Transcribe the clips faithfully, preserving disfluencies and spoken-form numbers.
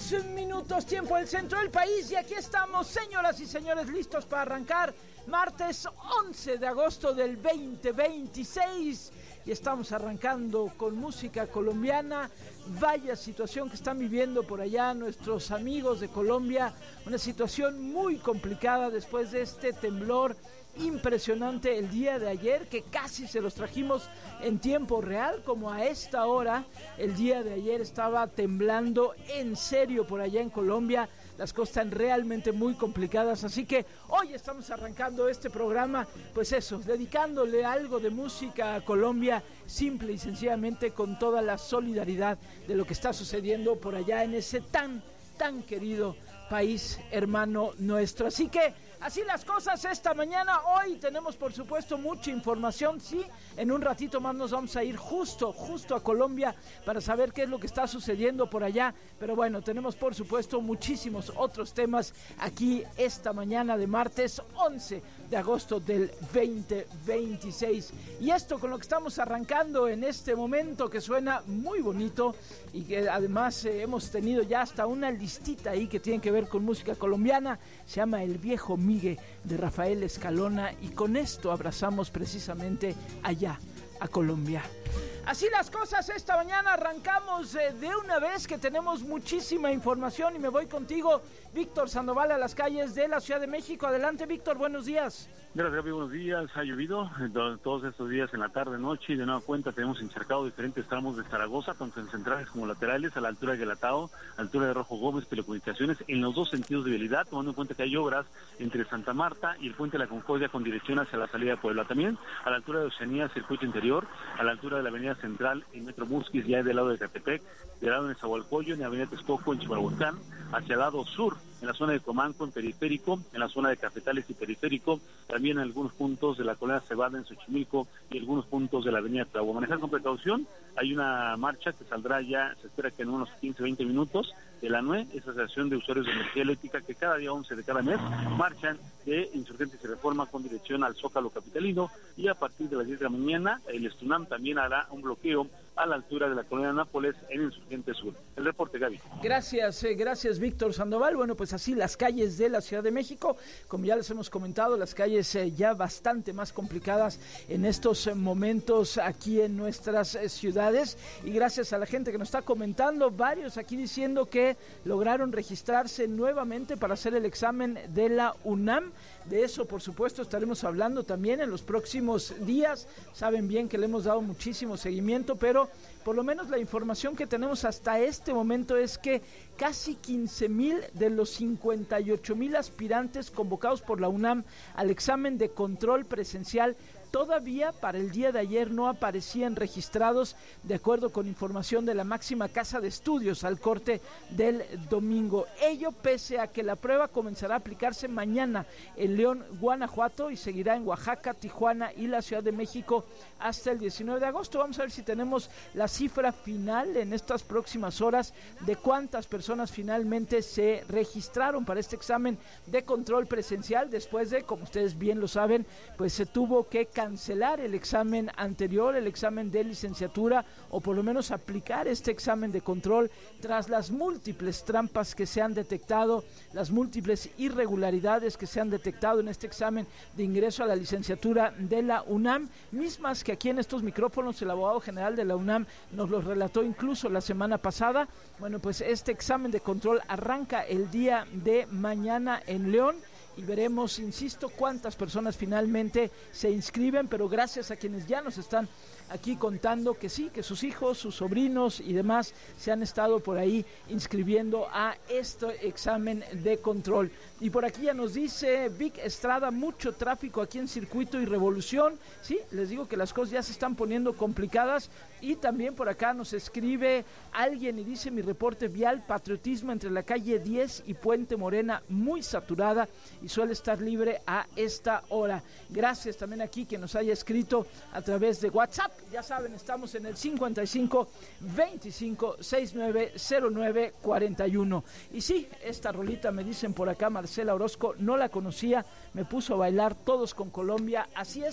dos minutos, tiempo del centro del país, y aquí estamos, señoras y señores, listos para arrancar martes once de agosto del veinte veintiséis, y estamos arrancando con música colombiana. Vaya situación que están viviendo por allá nuestros amigos de Colombia, una situación muy complicada después de este temblor impresionante el día de ayer, que casi se los trajimos en tiempo real. Como a esta hora, el día de ayer estaba temblando en serio por allá en Colombia. Las cosas están realmente muy complicadas, así que hoy estamos arrancando este programa, pues eso, dedicándole algo de música a Colombia, simple y sencillamente con toda la solidaridad de lo que está sucediendo por allá en ese tan, tan querido país hermano nuestro. Así que así las cosas esta mañana. Hoy tenemos por supuesto mucha información, sí, en un ratito más nos vamos a ir justo, justo a Colombia para saber qué es lo que está sucediendo por allá, pero bueno, tenemos por supuesto muchísimos otros temas aquí esta mañana de martes once de agosto del veinte veintiséis, y esto con lo que estamos arrancando en este momento, que suena muy bonito y que además eh, hemos tenido ya hasta una listita ahí que tiene que ver con música colombiana. Se llama El Viejo Migue, de Rafael Escalona, y con esto abrazamos precisamente allá a Colombia. Así las cosas esta mañana, arrancamos eh, de una vez, que tenemos muchísima información, y me voy contigo, Víctor Sandoval, a las calles de la Ciudad de México. Adelante, Víctor, buenos días. Gracias, Gaby, buenos días. Ha llovido todos estos días en la tarde, noche, y de nueva cuenta tenemos encharcado diferentes tramos de Zaragoza, tanto en centrales como laterales, a la altura de Guelatao, altura de Rojo Gómez, Telecomunicaciones, en los dos sentidos de vialidad, tomando en cuenta que hay obras entre Santa Marta y el Puente de la Concordia con dirección hacia la salida de Puebla. También a la altura de Oceanía, circuito interior, a la altura de la avenida Central en Metro Busquis, ya del lado de Catepec, del lado de Nezahualcóyotl, en la avenida Texcoco, en Chimalhuacán, hacia el lado sur, en la zona de Comanco, en Periférico, en la zona de Cafetales y Periférico, también en algunos puntos de la colonia Cebada en Xochimilco y algunos puntos de la avenida Tláhuac. Manejar con precaución. Hay una marcha que saldrá ya, se espera que en unos quince, veinte minutos, de la A N U E, esa Asociación de Usuarios de Energía Eléctrica, que cada día once de cada mes marchan de Insurgentes y Reforma con dirección al Zócalo capitalino, y a partir de las diez de la mañana el Estunam también hará un bloqueo a la altura de la colonia Nápoles en Insurgente Sur. El reporte, Gaby. Gracias, eh, gracias Víctor Sandoval. Bueno, pues así las calles de la Ciudad de México, como ya les hemos comentado, las calles eh, ya bastante más complicadas en estos eh, momentos aquí en nuestras eh, ciudades, y gracias a la gente que nos está comentando, varios aquí diciendo que lograron registrarse nuevamente para hacer el examen de la UNAM. De eso, por supuesto, estaremos hablando también en los próximos días. Saben bien que le hemos dado muchísimo seguimiento, pero por lo menos la información que tenemos hasta este momento es que casi quince mil de los cincuenta y ocho mil aspirantes convocados por la UNAM al examen de control presencial todavía para el día de ayer no aparecían registrados, de acuerdo con información de la máxima casa de estudios al corte del domingo. Ello pese a que la prueba comenzará a aplicarse mañana en León, Guanajuato, y seguirá en Oaxaca, Tijuana y la Ciudad de México hasta el diecinueve de agosto. Vamos a ver si tenemos la cifra final en estas próximas horas de cuántas personas finalmente se registraron para este examen de control presencial, después de, como ustedes bien lo saben, pues se tuvo que cancelar el examen anterior, el examen de licenciatura, o por lo menos aplicar este examen de control tras las múltiples trampas que se han detectado, las múltiples irregularidades que se han detectado en este examen de ingreso a la licenciatura de la UNAM, mismas que aquí en estos micrófonos el abogado general de la UNAM nos los relató incluso la semana pasada. Bueno, pues este examen de control arranca el día de mañana en León, y veremos, insisto, cuántas personas finalmente se inscriben, pero gracias a quienes ya nos están aquí contando que sí, que sus hijos, sus sobrinos y demás se han estado por ahí inscribiendo a este examen de control. Y por aquí ya nos dice Vic Estrada, mucho tráfico aquí en Circuito y Revolución. Sí, les digo que las cosas ya se están poniendo complicadas. Y también por acá nos escribe alguien y dice: mi reporte vial, patriotismo entre la calle diez y Puente Morena, muy saturada y suele estar libre a esta hora. Gracias también aquí que nos haya escrito a través de WhatsApp. Ya saben, estamos en el cincuenta y cinco, veinticinco, sesenta y nueve, cero nueve, cuarenta y uno. Y sí, esta rolita, me dicen por acá, Marcela Orozco, no la conocía, me puso a bailar Todos con Colombia. Así es,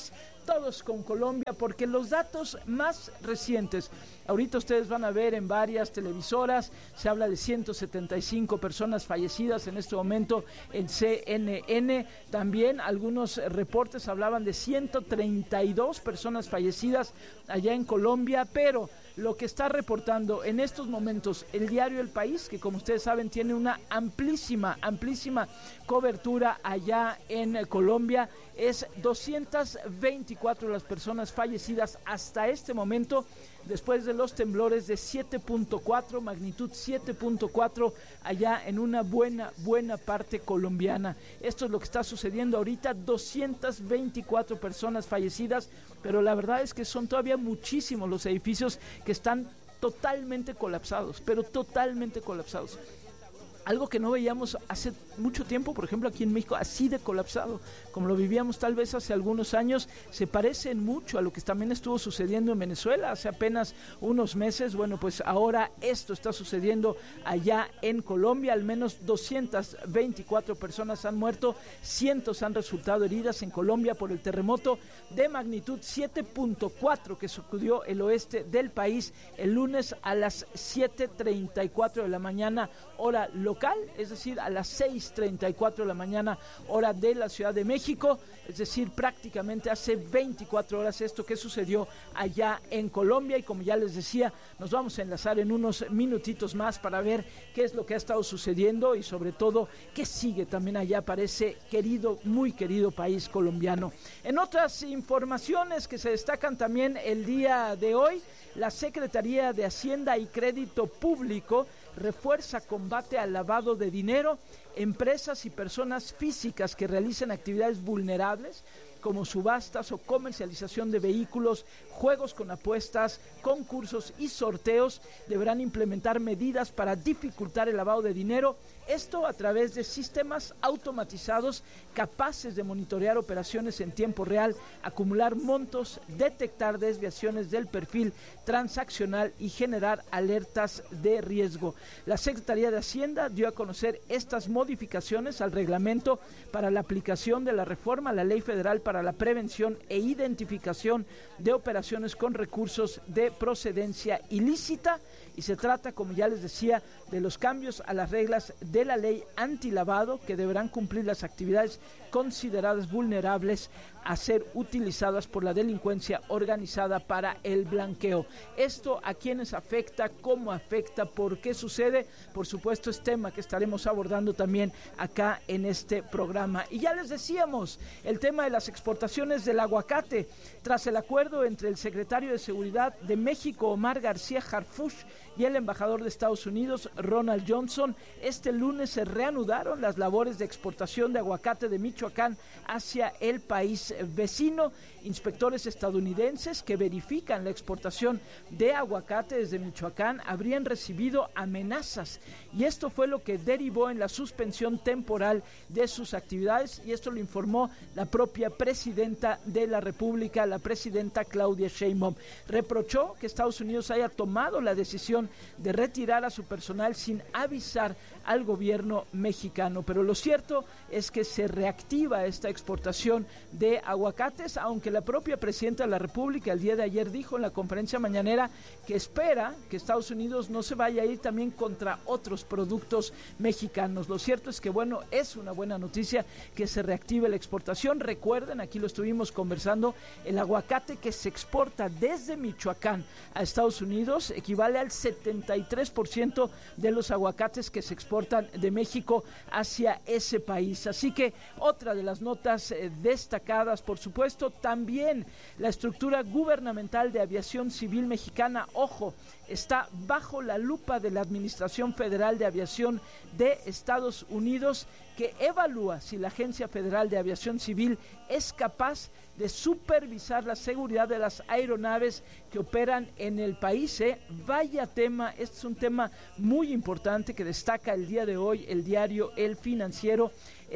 todos con Colombia, porque los datos más recientes, ahorita ustedes van a ver en varias televisoras, se habla de ciento setenta y cinco personas fallecidas en este momento en C N N, también algunos reportes hablaban de ciento treinta y dos personas fallecidas allá en Colombia, pero lo que está reportando en estos momentos el diario El País, que como ustedes saben tiene una amplísima, amplísima cobertura allá en Colombia, es doscientas veinticuatro las personas fallecidas hasta este momento, después de los temblores de siete punto cuatro, magnitud siete punto cuatro, allá en una buena, buena parte colombiana. Esto es lo que está sucediendo ahorita, doscientas veinticuatro personas fallecidas, pero la verdad es que son todavía muchísimos los edificios que están totalmente colapsados, pero totalmente colapsados. Algo que no veíamos hace mucho tiempo, por ejemplo aquí en México, así de colapsado, como lo vivíamos tal vez hace algunos años, se parecen mucho a lo que también estuvo sucediendo en Venezuela hace apenas unos meses. Bueno, pues ahora esto está sucediendo allá en Colombia, al menos doscientas veinticuatro personas han muerto, cientos han resultado heridas en Colombia por el terremoto de magnitud siete punto cuatro que sacudió el oeste del país el lunes a las siete treinta y cuatro de la mañana, hora local. Local, es decir, a las seis treinta y cuatro de la mañana, hora de la Ciudad de México, es decir, prácticamente hace veinticuatro horas esto que sucedió allá en Colombia. Y como ya les decía, nos vamos a enlazar en unos minutitos más para ver qué es lo que ha estado sucediendo y sobre todo qué sigue también allá para ese querido, muy querido país colombiano. En otras informaciones que se destacan también el día de hoy, la Secretaría de Hacienda y Crédito Público refuerza combate al lavado de dinero. Empresas y personas físicas que realicen actividades vulnerables como subastas o comercialización de vehículos, juegos con apuestas, concursos y sorteos deberán implementar medidas para dificultar el lavado de dinero. Esto a través de sistemas automatizados capaces de monitorear operaciones en tiempo real, acumular montos, detectar desviaciones del perfil transaccional y generar alertas de riesgo. La Secretaría de Hacienda dio a conocer estas modificaciones al reglamento para la aplicación de la reforma a la Ley Federal para la Prevención e Identificación de Operaciones con Recursos de Procedencia Ilícita, y se trata, como ya les decía, de los cambios a las reglas de la ley antilavado que deberán cumplir las actividades consideradas vulnerables a ser utilizadas por la delincuencia organizada para el blanqueo. Esto a quienes afecta, cómo afecta, por qué sucede, por supuesto es tema que estaremos abordando también acá en este programa. Y ya les decíamos, el tema de las exportaciones del aguacate, tras el acuerdo entre el secretario de Seguridad de México, Omar García Harfuch, y el embajador de Estados Unidos, Ronald Johnson, este lunes se reanudaron las labores de exportación de aguacate de Michoacán hacia el país vecino. Inspectores estadounidenses que verifican la exportación de aguacate desde Michoacán habrían recibido amenazas, y esto fue lo que derivó en la suspensión temporal de sus actividades, y esto lo informó la propia presidenta de la República, la presidenta Claudia Sheinbaum. Reprochó que Estados Unidos haya tomado la decisión de retirar a su personal sin avisar al gobierno mexicano, pero lo cierto es que se reactiva esta exportación de aguacates, aunque la propia presidenta de la República el día de ayer dijo en la conferencia mañanera que espera que Estados Unidos no se vaya a ir también contra otros productos mexicanos. Lo cierto es que, bueno, es una buena noticia que se reactive la exportación. Recuerden, aquí lo estuvimos conversando, el aguacate que se exporta desde Michoacán a Estados Unidos equivale al setenta y tres por ciento de los aguacates que se exportan de México hacia ese país. Así que otra de las notas eh, destacadas, por supuesto, también la estructura gubernamental de aviación civil mexicana, ojo, está bajo la lupa de la Administración Federal de Aviación de Estados Unidos, que evalúa si la Agencia Federal de Aviación Civil es capaz de supervisar la seguridad de las aeronaves que operan en el país. ¿eh? Vaya tema, este es un tema muy importante que destaca el día de hoy el diario El Financiero,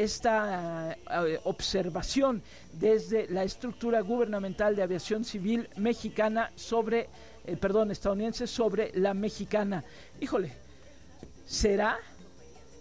esta uh, observación desde la estructura gubernamental de aviación civil mexicana sobre, eh, perdón, estadounidense sobre la mexicana. Híjole, ¿será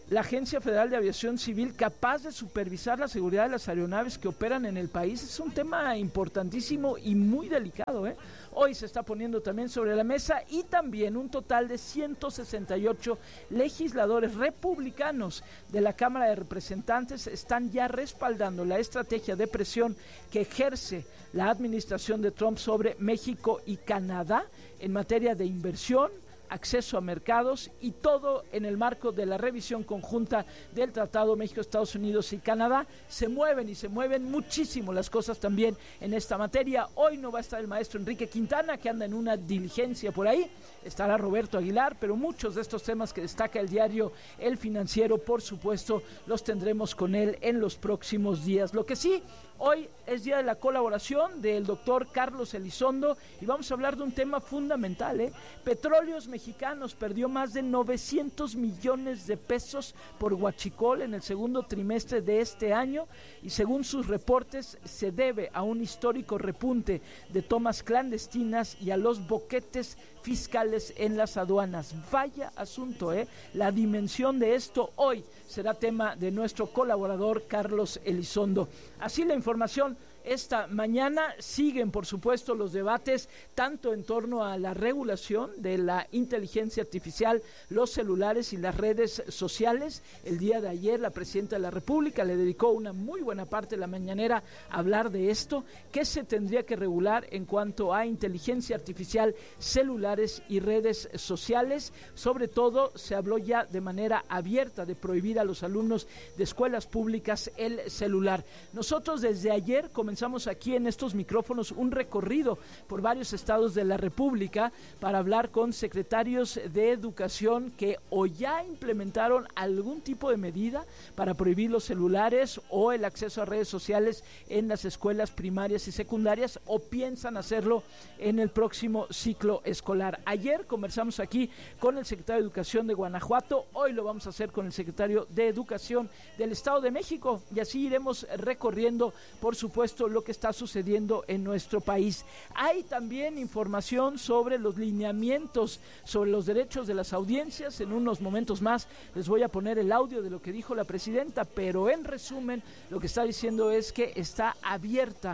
la Agencia Federal de Aviación Civil capaz de supervisar la seguridad de las aeronaves que operan en el país. Es un tema importantísimo y muy delicado, ¿eh? Hoy se está poniendo también sobre la mesa, y también un total de ciento sesenta y ocho legisladores republicanos de la Cámara de Representantes están ya respaldando la estrategia de presión que ejerce la administración de Trump sobre México y Canadá en materia de inversión, acceso a mercados, y todo en el marco de la revisión conjunta del Tratado México, Estados Unidos y Canadá. Se mueven y se mueven muchísimo las cosas también en esta materia. Hoy no va a estar el maestro Enrique Quintana, que anda en una diligencia por ahí, estará Roberto Aguilar, pero muchos de estos temas que destaca el diario El Financiero, por supuesto, los tendremos con él en los próximos días. Lo que sí, hoy es día de la colaboración del doctor Carlos Elizondo, y vamos a hablar de un tema fundamental, ¿eh? Petróleos Mexicanos perdió más de novecientos millones de pesos por huachicol en el segundo trimestre de este año, y según sus reportes se debe a un histórico repunte de tomas clandestinas y a los boquetes fiscales en las aduanas. Vaya asunto, ¿eh? La dimensión de esto hoy será tema de nuestro colaborador Carlos Elizondo. Así la información esta mañana. Siguen, por supuesto, los debates tanto en torno a la regulación de la inteligencia artificial, los celulares y las redes sociales. El día de ayer la presidenta de la República le dedicó una muy buena parte de la mañanera a hablar de esto, que se tendría que regular en cuanto a inteligencia artificial, celulares y redes sociales. Sobre todo se habló ya de manera abierta de prohibir a los alumnos de escuelas públicas el celular. Nosotros desde ayer comenzamos Comenzamos aquí en estos micrófonos un recorrido por varios estados de la República para hablar con secretarios de educación que o ya implementaron algún tipo de medida para prohibir los celulares o el acceso a redes sociales en las escuelas primarias y secundarias, o piensan hacerlo en el próximo ciclo escolar. Ayer conversamos aquí con el secretario de Educación de Guanajuato, hoy lo vamos a hacer con el secretario de Educación del Estado de México, y así iremos recorriendo, por supuesto, lo que está sucediendo en nuestro país. Hay también información sobre los lineamientos sobre los derechos de las audiencias. En unos momentos más les voy a poner el audio de lo que dijo la presidenta, pero en resumen lo que está diciendo es que está abierta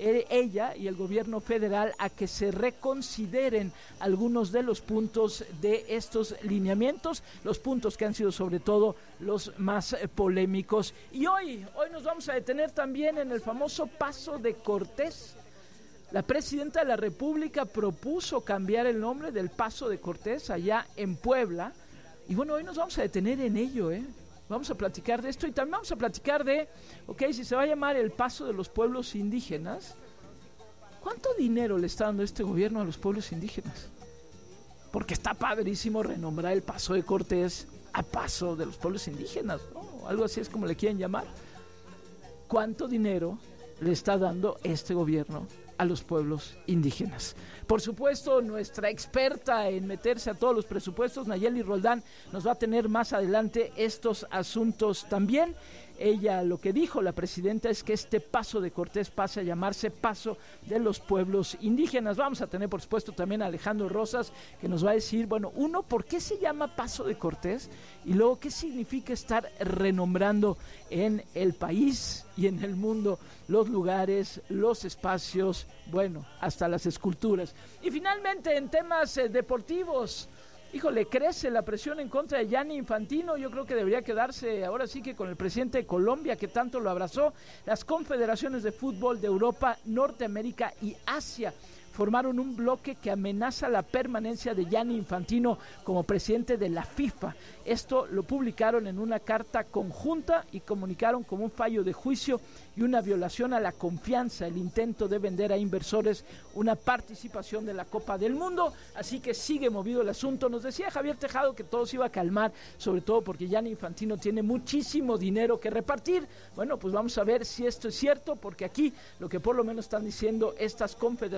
ella y el gobierno federal a que se reconsideren algunos de los puntos de estos lineamientos, los puntos que han sido sobre todo los más polémicos. Y hoy, hoy nos vamos a detener también en el famoso Paso de Cortés. La presidenta de la República propuso cambiar el nombre del Paso de Cortés allá en Puebla, y bueno, hoy nos vamos a detener en ello, ¿eh? Vamos a platicar de esto, y también vamos a platicar de, ok, si se va a llamar el Paso de los Pueblos Indígenas, ¿cuánto dinero le está dando este gobierno a los pueblos indígenas? Porque está padrísimo renombrar el Paso de Cortés a Paso de los Pueblos Indígenas, ¿no? Algo así es como le quieren llamar. ¿Cuánto dinero le está dando este gobierno a los pueblos indígenas? Por supuesto, nuestra experta en meterse a todos los presupuestos, Nayeli Roldán, nos va a tener más adelante estos asuntos también. Ella, lo que dijo la presidenta es que este Paso de Cortés pase a llamarse Paso de los Pueblos Indígenas. Vamos a tener, por supuesto, también a Alejandro Rosas, que nos va a decir, bueno, uno, ¿por qué se llama Paso de Cortés? Y luego, ¿qué significa estar renombrando en el país y en el mundo los lugares, los espacios, bueno, hasta las esculturas? Y finalmente, en temas eh, deportivos, híjole, crece la presión en contra de Gianni Infantino. Yo creo que debería quedarse ahora sí que con el presidente de Colombia, que tanto lo abrazó. Las confederaciones de fútbol de Europa, Norteamérica y Asia formaron un bloque que amenaza la permanencia de Gianni Infantino como presidente de la FIFA. Esto lo publicaron en una carta conjunta y comunicaron como un fallo de juicio y una violación a la confianza, el intento de vender a inversores una participación de la Copa del Mundo. Así que sigue movido el asunto. Nos decía Javier Tejado que todo se iba a calmar, sobre todo porque Gianni Infantino tiene muchísimo dinero que repartir. Bueno, pues vamos a ver si esto es cierto, porque aquí lo que por lo menos están diciendo estas confederaciones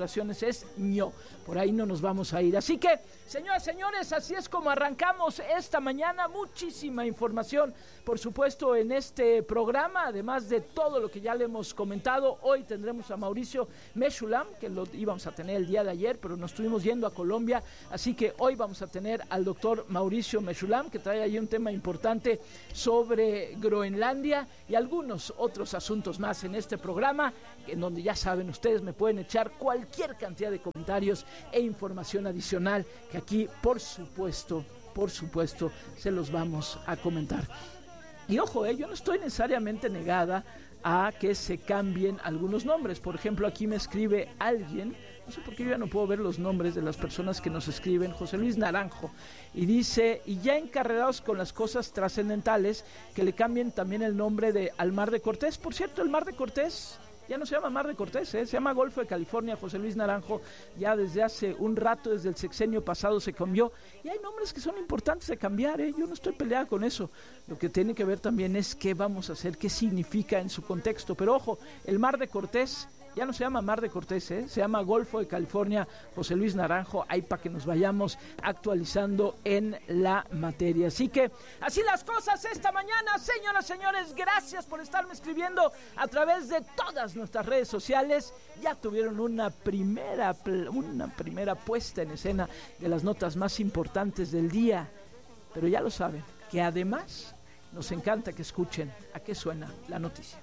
es ño. Por ahí no nos vamos a ir. Así que, señoras, señores, así es como arrancamos esta mañana. Muchísima información, por supuesto, en este programa. Además de todo lo que ya le hemos comentado, hoy tendremos a Mauricio Meshulam, que lo íbamos a tener el día de ayer, pero nos estuvimos yendo a Colombia. Así que hoy vamos a tener al doctor Mauricio Meshulam, que trae ahí un tema importante sobre Groenlandia y algunos otros asuntos más en este programa, en donde ya saben ustedes, me pueden echar cualquier cantidad de comentarios e información adicional que aquí, por supuesto, por supuesto, se los vamos a comentar. Y ojo, eh, yo no estoy necesariamente negada a que se cambien algunos nombres. Por ejemplo, aquí me escribe alguien, no sé por qué yo ya no puedo ver los nombres de las personas que nos escriben, José Luis Naranjo, y dice, y ya encarregados con las cosas trascendentales, que le cambien también el nombre de al Mar de Cortés. Por cierto, el Mar de Cortés ya no se llama Mar de Cortés, ¿eh? Se llama Golfo de California. José Luis Naranjo, ya desde hace un rato, desde el sexenio pasado se cambió, y hay nombres que son importantes de cambiar, ¿eh? Yo no estoy peleada con eso. Lo que tiene que ver también es qué vamos a hacer, qué significa en su contexto. Pero ojo, el Mar de Cortés ya no se llama Mar de Cortés, ¿eh? Se llama Golfo de California. José Luis Naranjo, ahí para que nos vayamos actualizando en la materia. Así que, así las cosas esta mañana, señoras, señores, gracias por estarme escribiendo a través de todas nuestras redes sociales. Ya tuvieron una primera, una primera puesta en escena de las notas más importantes del día, pero ya lo saben, que además nos encanta que escuchen a qué suena la noticia.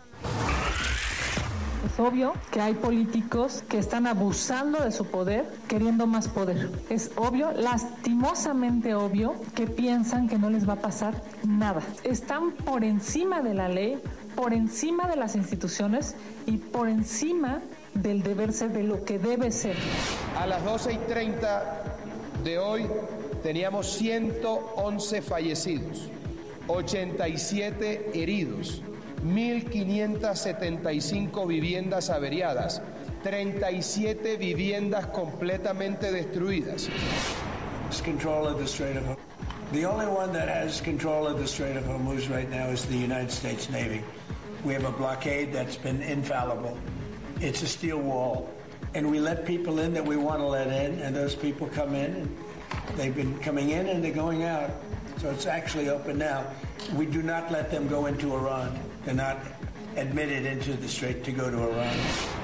Es obvio que hay políticos que están abusando de su poder, queriendo más poder. Es obvio, lastimosamente obvio, que piensan que no les va a pasar nada. Están por encima de la ley, por encima de las instituciones y por encima del deber ser, de lo que debe ser. A las doce y treinta de hoy teníamos ciento once fallecidos, ochenta y siete heridos, mil quinientas setenta y cinco viviendas averiadas, treinta y siete viviendas completamente destruidas. Control of the Strait of Hormuz. The only one that has control of the Strait of Hormuz right now is the United States Navy. We have a blockade that's been infallible. It's a steel wall. And we let people in that we want to let in, and those people come in, and they've been coming in and they're going out. So it's actually open now. We do not let them go into Iran. They're not admitted into the strait to go to Iran.